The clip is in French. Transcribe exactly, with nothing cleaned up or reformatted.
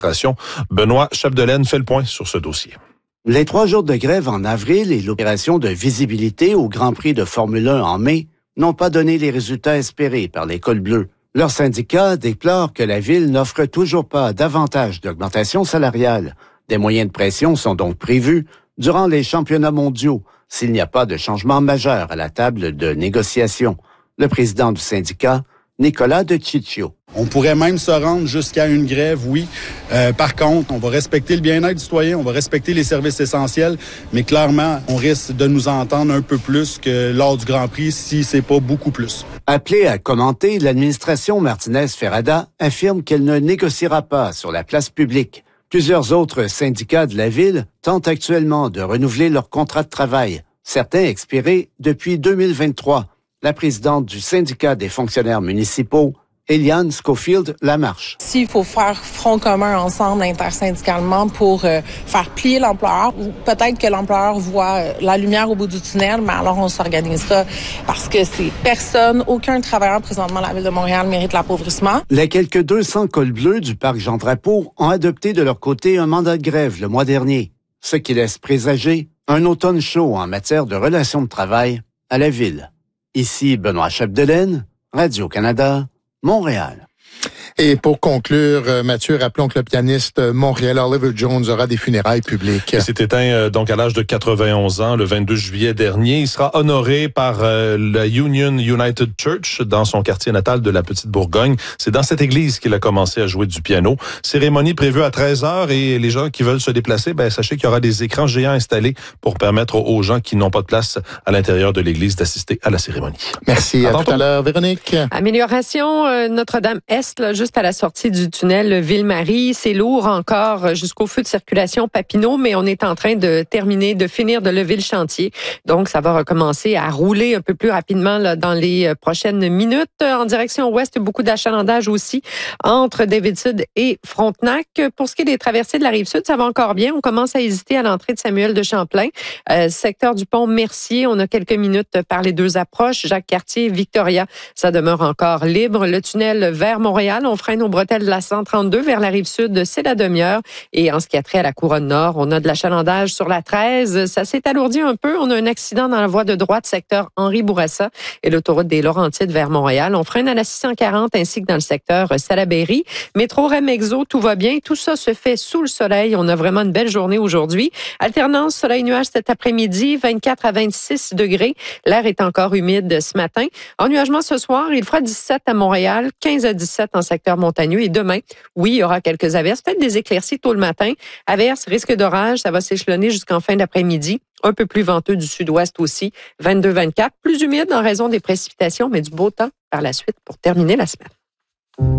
Benoît Chapdelaine fait le point sur ce dossier. Les trois jours de grève en avril et l'opération de visibilité au Grand Prix de Formule un en mai n'ont pas donné les résultats espérés par les cols bleus. Leur syndicat déplore que la Ville n'offre toujours pas davantage d'augmentation salariale. Des moyens de pression sont donc prévus durant les championnats mondiaux s'il n'y a pas de changement majeur à la table de négociation. Le président du syndicat, Nicolas De Ciccio. On pourrait même se rendre jusqu'à une grève, oui. Euh, par contre, on va respecter le bien-être du citoyen, on va respecter les services essentiels, mais clairement, on risque de nous entendre un peu plus que lors du Grand Prix, si c'est pas beaucoup plus. Appelée à commenter, l'administration Martinez-Ferrada affirme qu'elle ne négociera pas sur la place publique. Plusieurs autres syndicats de la Ville tentent actuellement de renouveler leur contrat de travail, certains expirés depuis deux mille vingt-trois. La présidente du syndicat des fonctionnaires municipaux, Eliane Schofield-Lamarche. S'il faut faire front commun ensemble intersyndicalement pour euh, faire plier l'employeur, ou peut-être que l'employeur voit euh, la lumière au bout du tunnel, mais alors on s'organisera parce que c'est personne, aucun travailleur présentement à la Ville de Montréal mérite l'appauvrissement. Les quelques deux cents cols bleus du parc Jean-Drapeau ont adopté de leur côté un mandat de grève le mois dernier, ce qui laisse présager un automne chaud en matière de relations de travail à la Ville. Ici Benoît Chapdelaine, Radio-Canada, Montréal. Et pour conclure, Mathieu, rappelons que le pianiste montréalais Oliver Jones aura des funérailles publiques. Il s'est éteint euh, donc à l'âge de quatre-vingt-onze ans le vingt-deux juillet dernier. Il sera honoré par euh, la Union United Church dans son quartier natal de la Petite Bourgogne. C'est dans cette église qu'il a commencé à jouer du piano. Cérémonie prévue à treize heures et les gens qui veulent se déplacer, ben sachez qu'il y aura des écrans géants installés pour permettre aux gens qui n'ont pas de place à l'intérieur de l'église d'assister à la cérémonie. Merci. À, à tout à l'heure, Véronique. Amélioration euh, Notre-Dame-Est, là, juste à la sortie du tunnel Ville-Marie. C'est lourd encore jusqu'au feu de circulation Papineau, mais on est en train de terminer, de finir de lever le chantier. Donc, ça va recommencer à rouler un peu plus rapidement là, dans les prochaines minutes. En direction ouest, beaucoup d'achalandage aussi entre Davidson et Frontenac. Pour ce qui est des traversées de la Rive-Sud, ça va encore bien. On commence à hésiter à l'entrée de Samuel de Champlain. Euh, secteur du pont Mercier, on a quelques minutes par les deux approches. Jacques-Cartier, Victoria, ça demeure encore libre. Le tunnel vers Montréal, on freine aux bretelles de la cent trente-deux vers la Rive-Sud, c'est la demi-heure. Et en ce qui a trait à la Couronne Nord, on a de l'achalandage sur la treize. Ça s'est alourdi un peu. On a un accident dans la voie de droite, secteur Henri Bourassa et l'autoroute des Laurentides vers Montréal. On freine à la six cent quarante ainsi que dans le secteur Salaberry. Métro Remexo, tout va bien. Tout ça se fait sous le soleil. On a vraiment une belle journée aujourd'hui. Alternance soleil-nuage cet après-midi, vingt-quatre à vingt-six degrés. L'air est encore humide ce matin. Ennuagement ce soir, il fera dix-sept à Montréal, quinze à dix-sept en secteur montagneux. Et demain, oui, il y aura quelques averses, peut-être des éclaircies tôt le matin. Averses, risque d'orage, ça va s'échelonner jusqu'en fin d'après-midi. Un peu plus venteux du sud-ouest aussi, vingt-deux à vingt-quatre. Plus humide en raison des précipitations, mais du beau temps par la suite pour terminer la semaine.